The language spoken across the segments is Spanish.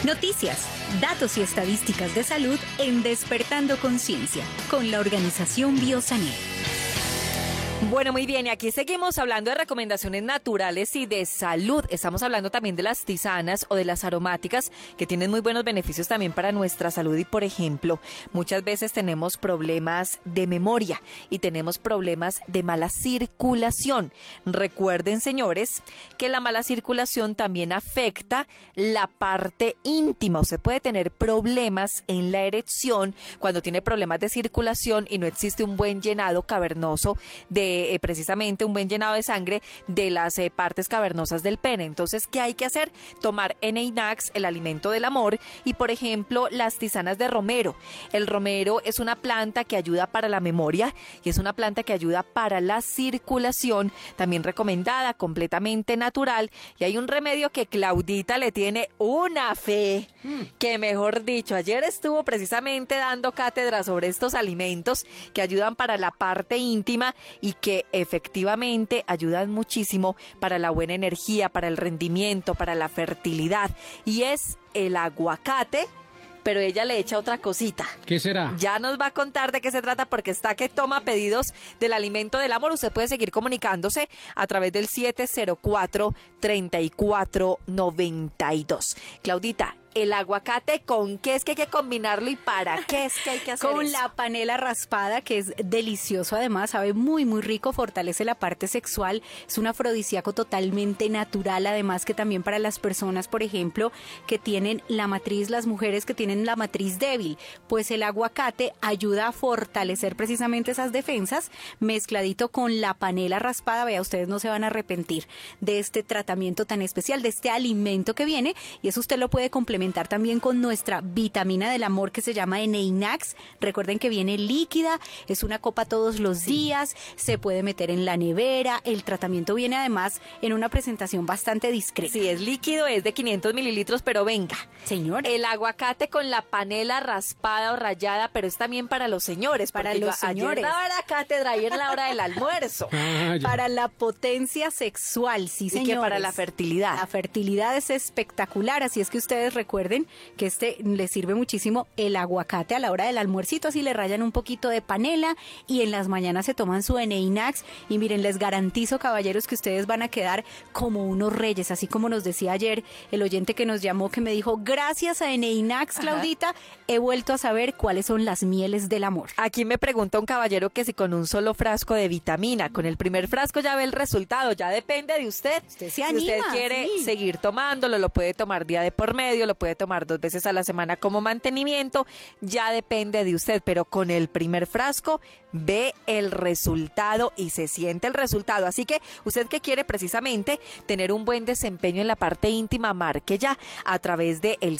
Noticias, datos y estadísticas de salud en Despertando Conciencia, con la organización Biosané. Bueno, muy bien, y aquí seguimos hablando de recomendaciones naturales y de salud. Estamos hablando también de las tisanas o de las aromáticas, que tienen muy buenos beneficios también para nuestra salud. Y, por ejemplo, muchas veces tenemos problemas de memoria y tenemos problemas de mala circulación. Recuerden, señores, que la mala circulación también afecta la parte íntima. Usted puede tener problemas en la erección cuando tiene problemas de circulación y no existe un buen llenado cavernoso de precisamente un buen llenado de sangre de las partes cavernosas del pene. Entonces, ¿qué hay que hacer? Tomar Eneinax, el alimento del amor, y por ejemplo, las tisanas de romero. El romero es una planta que ayuda para la memoria y es una planta que ayuda para la circulación, también recomendada, completamente natural. Y hay un remedio que Claudita le tiene una fe, que mejor dicho, ayer estuvo precisamente dando cátedra sobre estos alimentos que ayudan para la parte íntima y que efectivamente ayudan muchísimo para la buena energía, para el rendimiento, para la fertilidad. Y es el aguacate, pero ella le echa otra cosita. ¿Qué será? Ya nos va a contar de qué se trata porque está que toma pedidos del alimento del amor. Usted puede seguir comunicándose a través del 704-3492. Claudita, el aguacate, ¿con qué es que hay que combinarlo y para qué es que hay que hacer Con eso? la panela raspada, que es delicioso además, sabe muy muy rico, fortalece la parte sexual, es un afrodisíaco totalmente natural, además que también para las personas, por ejemplo, que tienen la matriz, las mujeres que tienen la matriz débil, pues el aguacate ayuda a fortalecer precisamente esas defensas, mezcladito con la panela raspada. Vea, ustedes no se van a arrepentir de este tratamiento tan especial, de este alimento que viene, y eso usted lo puede complementar también con nuestra vitamina del amor que se llama Eneinax. Recuerden que viene líquida, es una copa todos los días, se puede meter en la nevera. El tratamiento viene además en una presentación bastante discreta. Sí, es líquido, es de 500 mililitros, pero venga. Señor. El aguacate con la panela raspada o rallada, pero es también para los señores. Para porque los señores. Ayer daba la cátedra, ayer en la hora del almuerzo. Para la potencia sexual, sí, Y señores. que para la fertilidad. La fertilidad es espectacular, así es que ustedes recuerden que les sirve muchísimo el aguacate a la hora del almuercito, así le rayan un poquito de panela y en las mañanas se toman su Eneinax y miren, les garantizo, caballeros, que ustedes van a quedar como unos reyes, así como nos decía ayer el oyente que nos llamó, que me dijo, gracias a Eneinax, Claudita, he vuelto a saber cuáles son las mieles del amor. Aquí me pregunta un caballero que si con un solo frasco de vitamina, con el primer frasco ya ve el resultado, ya depende de usted. Usted se Si anima, usted quiere sí. seguir tomándolo, lo puede tomar día de por medio, lo puede tomar 2 veces a la semana como mantenimiento, ya depende de usted, pero con el primer frasco ve el resultado y se siente el resultado. Así que usted que quiere precisamente tener un buen desempeño en la parte íntima, marque ya a través de el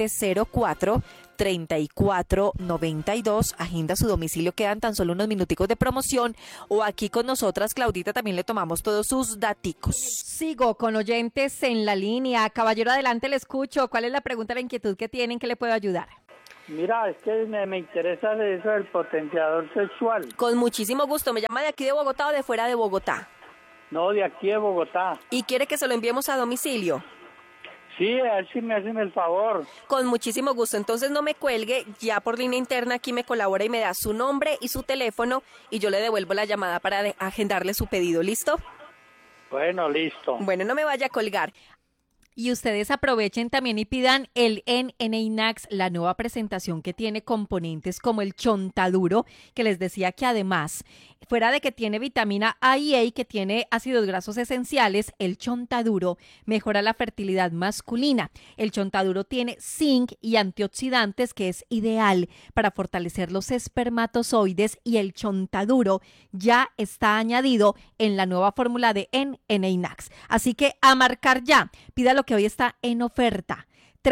704-3492, agenda su domicilio, quedan tan solo unos minuticos de promoción, o aquí con nosotras, Claudita, también le tomamos todos sus daticos. Sigo con oyentes en la línea. Caballero, adelante, le escucho. ¿Cuál es la pregunta, la inquietud que tienen, que le puedo ayudar? Mira, es que me interesa de eso del potenciador sexual. Con muchísimo gusto. ¿Me llama de aquí de Bogotá o de fuera de Bogotá? No, de aquí de Bogotá. ¿Y quiere que se lo enviemos a domicilio? Sí, a ver si me hacen el favor. Con muchísimo gusto. Entonces no me cuelgue, ya por línea interna aquí me colabora y me da su nombre y su teléfono y yo le devuelvo la llamada para agendarle su pedido. ¿Listo? Bueno, listo. Bueno, no me vaya a colgar. Y ustedes aprovechen también y pidan el Eneinax, la nueva presentación que tiene componentes como el chontaduro, que les decía que además, fuera de que tiene vitamina A y E, que tiene ácidos grasos esenciales, el chontaduro mejora la fertilidad masculina. El chontaduro tiene zinc y antioxidantes, que es ideal para fortalecer los espermatozoides, y el chontaduro ya está añadido en la nueva fórmula de Eneinax. Así que a marcar ya, pídalo que hoy está en oferta.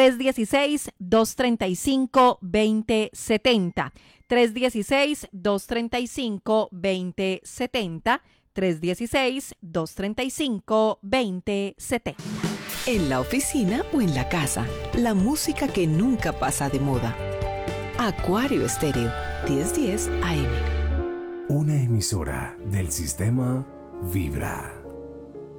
316-235-2070. 316-235-2070. 316-235-2070. En la oficina o en la casa, la música que nunca pasa de moda. Acuario Estéreo, 1010 AM. Una emisora del sistema Vibra.